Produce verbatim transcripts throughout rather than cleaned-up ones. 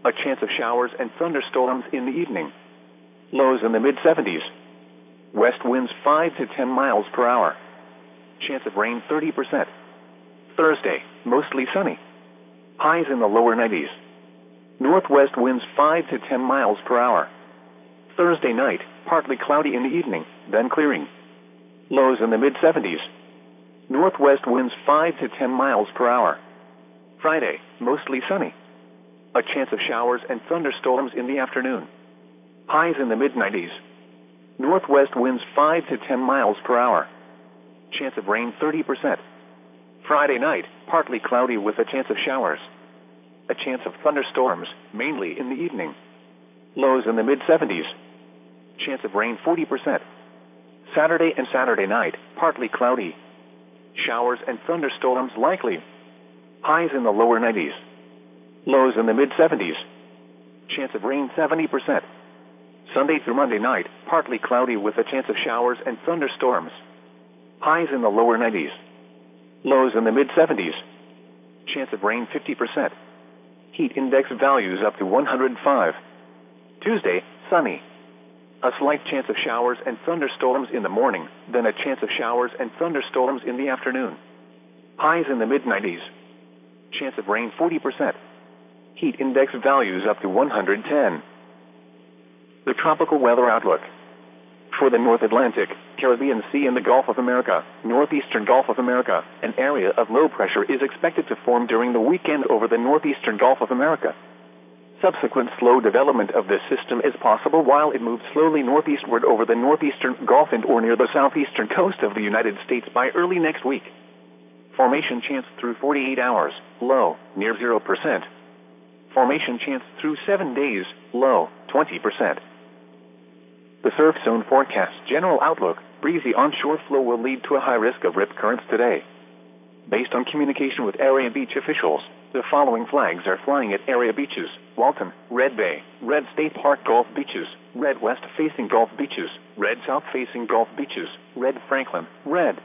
A chance of showers and thunderstorms in the evening. Lows in the mid seventies. West winds five to ten miles per hour. Chance of rain thirty percent. Thursday, mostly sunny. Highs in the lower nineties. Northwest winds five to ten miles per hour. Thursday night, partly cloudy in the evening, then clearing. Lows in the mid seventies. Northwest winds five to ten miles per hour. Friday, mostly sunny. A chance of showers and thunderstorms in the afternoon. Highs in the mid nineties. Northwest winds five to ten miles per hour. Chance of rain thirty percent. Friday night, partly cloudy with a chance of showers. A chance of thunderstorms, mainly in the evening. Lows in the mid seventies. Chance of rain forty percent. Saturday and Saturday night, partly cloudy. Showers and thunderstorms likely. Highs in the lower nineties. Lows in the mid seventies. Chance of rain seventy percent. Sunday through Monday night, partly cloudy with a chance of showers and thunderstorms. Highs in the lower nineties. Lows in the mid seventies. Chance of rain fifty percent. Heat index values up to one hundred five. Tuesday, sunny. A slight chance of showers and thunderstorms in the morning, then a chance of showers and thunderstorms in the afternoon. Highs in the mid nineties. Chance of rain forty percent. Heat index values up to one hundred ten. The tropical weather outlook. For the North Atlantic, Caribbean Sea and the Gulf of America, northeastern Gulf of America, an area of low pressure is expected to form during the weekend over the northeastern Gulf of America. Subsequent slow development of this system is possible while it moves slowly northeastward over the northeastern Gulf and or near the southeastern coast of the United States by early next week. Formation chance through forty-eight hours, low, near zero percent. Formation chance through seven days, low, twenty percent. The surf zone forecast general outlook, breezy onshore flow will lead to a high risk of rip currents today. Based on communication with area beach officials, the following flags are flying at area beaches: Walton, Red Bay, Red State Park Gulf Beaches, Red West facing Gulf Beaches, Red South facing Gulf Beaches, Red Franklin, Red.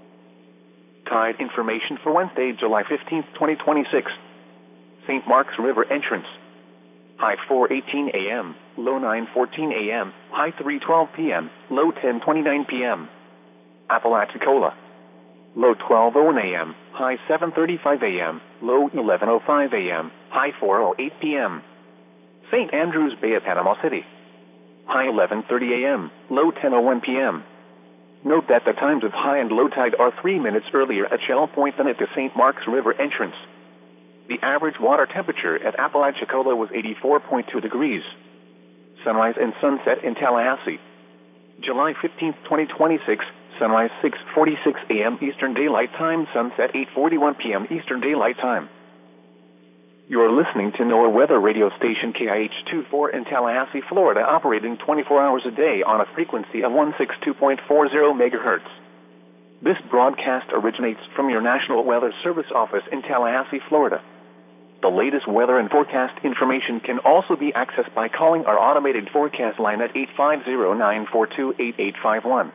Tide information for Wednesday, July fifteenth, twenty twenty-six. Saint Mark's River entrance. High four eighteen a m, low nine fourteen a m, high three twelve p m, low ten twenty-nine p m Apalachicola. Low twelve oh one a m, high seven thirty-five a m, low eleven oh five a m, high four oh eight p m Saint Andrews Bay at Panama City. High eleven thirty a m, low ten oh one p m Note that the times of high and low tide are three minutes earlier at Shell Point than at the Saint Mark's River entrance. The average water temperature at Apalachicola was eighty-four point two degrees. Sunrise and sunset in Tallahassee. July fifteenth, twenty twenty-six, sunrise six forty-six a m Eastern Daylight Time, sunset eight forty-one p m Eastern Daylight Time. You are listening to NOAA Weather Radio Station K I H twenty-four in Tallahassee, Florida, operating twenty-four hours a day on a frequency of one sixty-two point four zero megahertz. This broadcast originates from your National Weather Service office in Tallahassee, Florida. The latest weather and forecast information can also be accessed by calling our automated forecast line at eight five zero, nine four two, eight eight five one.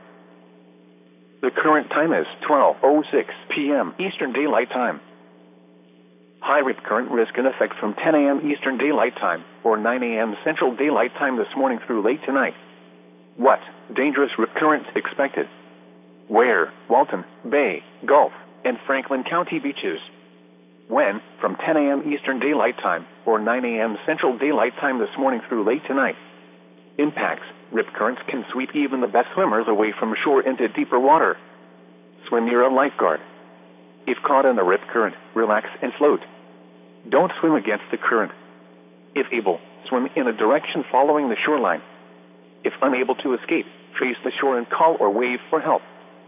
The current time is twelve oh six p m Eastern Daylight Time. High rip current risk in effect from ten a m Eastern Daylight Time or nine a m Central Daylight Time this morning through late tonight. What? Dangerous rip currents expected. Where? Walton, Bay, Gulf, and Franklin County beaches. When? From ten a m Eastern Daylight Time or nine a m Central Daylight Time this morning through late tonight. Impacts. Rip currents can sweep even the best swimmers away from shore into deeper water. Swim near a lifeguard. If caught in the rip current, relax and float. Don't swim against the current. If able, swim in a direction following the shoreline. If unable to escape, face the shore and call or wave for help.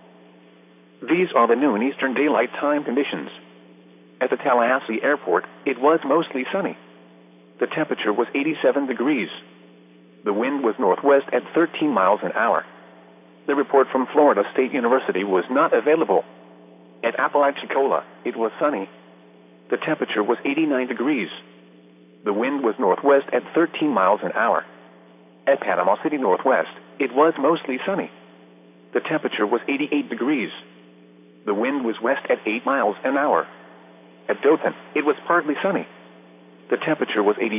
These are the noon Eastern Daylight Time conditions. At the Tallahassee Airport, it was mostly sunny. The temperature was eighty-seven degrees. The wind was northwest at thirteen miles an hour. The report from Florida State University was not available. At Apalachicola, it was sunny. The temperature was eighty-nine degrees. The wind was northwest at thirteen miles an hour. At Panama City Northwest, it was mostly sunny. The temperature was eighty-eight degrees. The wind was west at eight miles an hour. At Dothan, it was partly sunny. The temperature was eighty.